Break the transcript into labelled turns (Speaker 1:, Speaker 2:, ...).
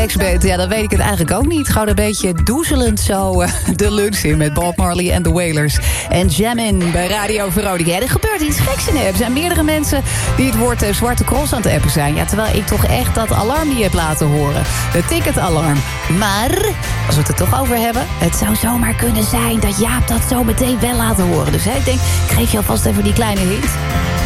Speaker 1: Ex-band, ja, dan weet ik het eigenlijk ook niet. Gewoon een beetje doezelend zo de lunch in met Bob Marley en de Wailers. En Jammin bij Radio Veronica. Ja, er gebeurt iets geks in de app. Er zijn meerdere mensen die het woord Zwarte Cross aan het appen zijn. Ja, terwijl ik toch echt dat alarm niet heb laten horen. Het ticketalarm. Maar, als we het er toch over hebben, het zou zomaar kunnen zijn dat Jaap dat zo meteen wel laten horen. Dus ik denk, ik geef je alvast even die kleine hint.